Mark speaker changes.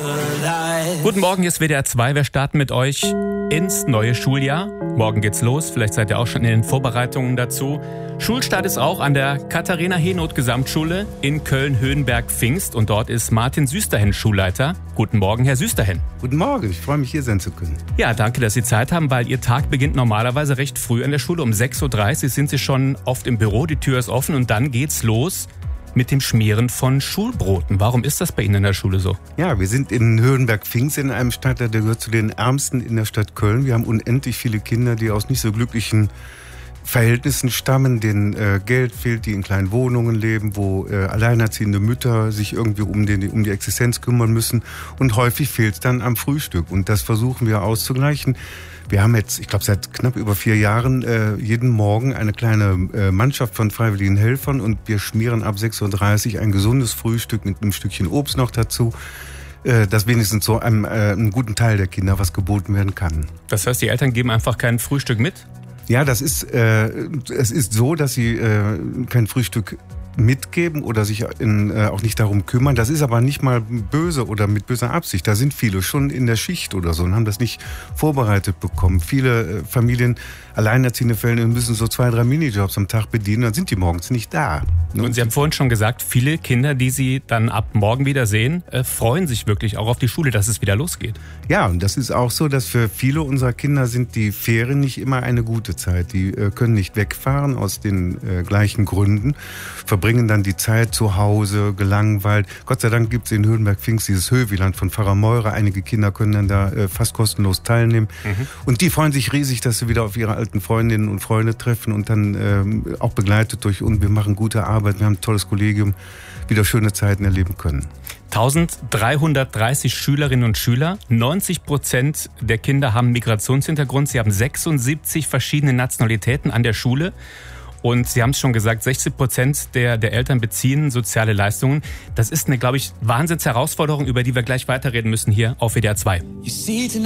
Speaker 1: Guten Morgen, hier ist WDR 2. Wir starten mit euch ins neue Schuljahr. Morgen geht's los. Vielleicht seid ihr auch schon in den Vorbereitungen dazu. Schulstart ist auch an der Katharina-Henoth-Gesamtschule in Köln-Höhenberg-Pfingst. Und dort ist Martin Süsterhen Schulleiter. Guten Morgen, Herr Süsterhen.
Speaker 2: Guten Morgen, ich freue mich, hier sein zu können.
Speaker 1: Ja, danke, dass Sie Zeit haben, weil Ihr Tag beginnt normalerweise recht früh an der Schule. Um 6.30 Uhr sind Sie schon oft im Büro, die Tür ist offen und dann geht's los mit dem Schmieren von Schulbroten. Warum ist das bei Ihnen in der Schule so?
Speaker 2: Ja, wir sind in Höhenberg-Pfingst in einem Stadtteil, der gehört zu den ärmsten in der Stadt Köln. Wir haben unendlich viele Kinder, die aus nicht so glücklichen Verhältnissen stammen, denen Geld fehlt, die in kleinen Wohnungen leben, wo alleinerziehende Mütter sich irgendwie um die Existenz kümmern müssen. Und häufig fehlt es dann am Frühstück. Und das versuchen wir auszugleichen. Wir haben jetzt, ich glaube, seit knapp über 4 Jahren jeden Morgen eine kleine Mannschaft von freiwilligen Helfern und wir schmieren ab 6.30 Uhr ein gesundes Frühstück mit einem Stückchen Obst noch dazu, dass wenigstens so einem guten Teil der Kinder was geboten werden kann.
Speaker 1: Das heißt, die Eltern geben einfach kein Frühstück mit?
Speaker 2: Ja, es ist so, dass sie kein Frühstück mitgeben oder sich auch nicht darum kümmern. Das ist aber nicht mal böse oder mit böser Absicht. Da sind viele schon in der Schicht oder so und haben das nicht vorbereitet bekommen. Viele Familien, alleinerziehende Fälle, müssen so 2, 3 Minijobs am Tag bedienen, dann sind die morgens nicht da.
Speaker 1: Und Sie haben vorhin schon gesagt, viele Kinder, die Sie dann ab morgen wieder sehen, freuen sich wirklich auch auf die Schule, dass es wieder losgeht.
Speaker 2: Ja, und das ist auch so, dass für viele unserer Kinder sind die Ferien nicht immer eine gute Zeit. Die können nicht wegfahren aus den gleichen Gründen, verbringen dann die Zeit zu Hause, gelangweilt. Gott sei Dank gibt es in Höhenberg-Pfingst dieses Höhwieland von Pfarrer Meurer. Einige Kinder können dann da fast kostenlos teilnehmen. Und die freuen sich riesig, dass sie wieder auf ihre alten Freundinnen und Freunde treffen und dann auch begleitet durch uns. Wir machen gute Arbeit, wir haben ein tolles Kollegium, wieder schöne Zeiten erleben können. 1330 Schülerinnen und Schüler, 90% der Kinder haben Migrationshintergrund. Sie haben 76 verschiedene Nationalitäten an der Schule. Und Sie haben es schon gesagt, 60% der Eltern beziehen soziale Leistungen. Das ist eine, glaube ich, Wahnsinnsherausforderung, über die wir gleich weiterreden müssen hier auf WDR 2.